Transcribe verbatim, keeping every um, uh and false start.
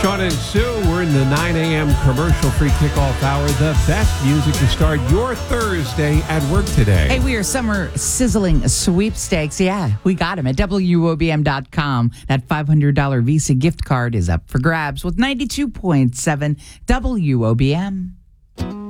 Sean and Sue, we're in the nine a.m. commercial-free kickoff hour. The best music to start your Thursday at work today. Hey, we are summer sizzling sweepstakes. Yeah, we got them at W O B M dot com. That five hundred dollars Visa gift card is up for grabs with ninety-two point seven W O B M.